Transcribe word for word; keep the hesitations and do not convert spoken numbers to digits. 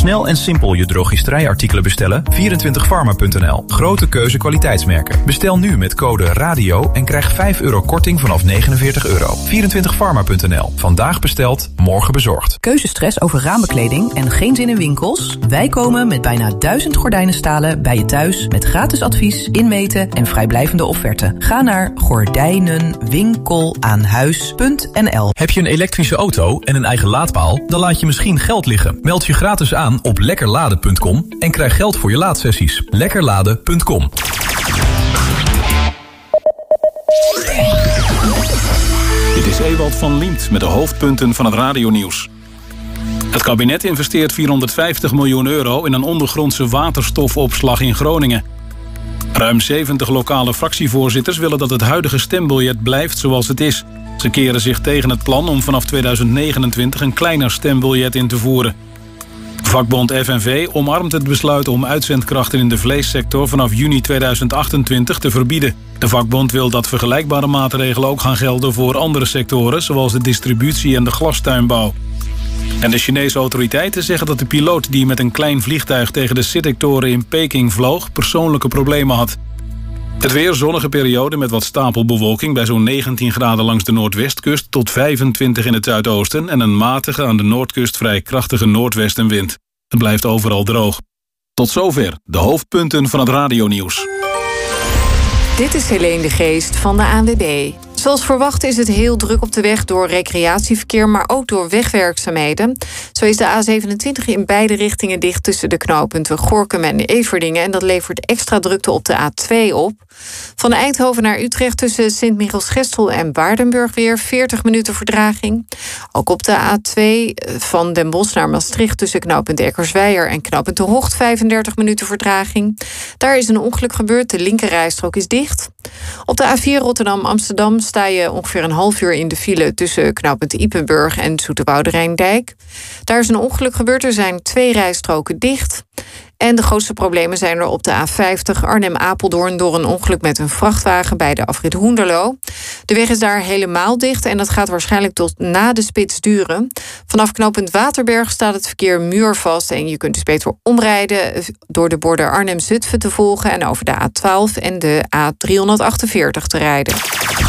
Snel en simpel je drogisterijartikelen bestellen? vierentwintig pharma punt n l. Grote keuze kwaliteitsmerken. Bestel nu met code RADIO en krijg vijf euro korting vanaf negenenveertig euro. vierentwintig pharma punt n l. Vandaag besteld, morgen bezorgd. Keuzestress over raambekleding en geen zin in winkels? Wij komen met bijna duizend gordijnenstalen bij je thuis met gratis advies, inmeten en vrijblijvende offerte. Ga naar gordijnenwinkelaanhuis punt n l. Heb je een elektrische auto en een eigen laadpaal? Dan laat je misschien geld liggen. Meld je gratis aan op lekkerladen punt com en krijg geld voor je laadsessies. lekkerladen punt com. Dit is Ewald van Liemt met de hoofdpunten van het radionieuws. Het kabinet investeert vierhonderdvijftig miljoen euro in een ondergrondse waterstofopslag in Groningen. Ruim zeventig lokale fractievoorzitters willen dat het huidige stembiljet blijft zoals het is. Ze keren zich tegen het plan om vanaf tweeduizend negenentwintig een kleiner stembiljet in te voeren. Vakbond F N V omarmt het besluit om uitzendkrachten in de vleessector vanaf juni tweeduizend achtentwintig te verbieden. De vakbond wil dat vergelijkbare maatregelen ook gaan gelden voor andere sectoren, zoals de distributie en de glastuinbouw. En de Chinese autoriteiten zeggen dat de piloot die met een klein vliegtuig tegen de Sitek-toren in Peking vloog persoonlijke problemen had. Het weer, zonnige periode met wat stapelbewolking bij zo'n negentien graden langs de noordwestkust tot vijfentwintig in het zuidoosten en een matige aan de noordkust vrij krachtige noordwestenwind. Het blijft overal droog. Tot zover de hoofdpunten van het radionieuws. Dit is Helene de Geest van de A N W B. Zoals verwacht is het heel druk op de weg door recreatieverkeer, maar ook door wegwerkzaamheden. Zo is de A zevenentwintig in beide richtingen dicht tussen de knooppunten Gorinchem en Everdingen. En dat levert extra drukte op de A twee op. Van Eindhoven naar Utrecht tussen Sint-Michiels-Gestel en Waardenburg weer veertig minuten vertraging. Ook op de A twee van Den Bosch naar Maastricht tussen knooppunt Eckersweijer en knooppunt De Hocht vijfendertig minuten vertraging. Daar is een ongeluk gebeurd, de linkerrijstrook is dicht. Op de A vier Rotterdam-Amsterdam sta je ongeveer een half uur in de file tussen knooppunt Ypenburg en Zoeterwoude-Rijndijk. Daar is een ongeluk gebeurd, er zijn twee rijstroken dicht. En de grootste problemen zijn er op de A vijftig Arnhem-Apeldoorn door een ongeluk met een vrachtwagen bij de afrit Hoenderloo. De weg is daar helemaal dicht en dat gaat waarschijnlijk tot na de spits duren. Vanaf knooppunt Waterberg staat het verkeer muurvast en je kunt dus beter omrijden door de borden Arnhem-Zutphen te volgen en over de A twaalf en de A driehonderdachtenveertig te rijden.